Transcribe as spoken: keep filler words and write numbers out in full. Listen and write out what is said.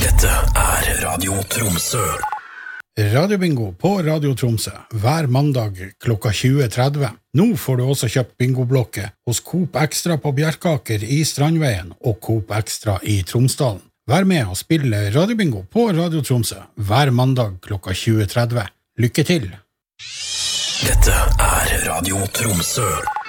Dette er Radio Tromsø. Radiobingo på Radio Tromsø hver mandag klokka tjue tretti. Nå får du også kjøpt bingoblokke hos Coop Extra på Bjerkaker i Strandveien og Coop Extra i Tromsdalen. Vær med og spille Radiobingo på Radio Tromsø hver mandag klokka tjue tretti. Lykke til! Dette er Radio Tromsø.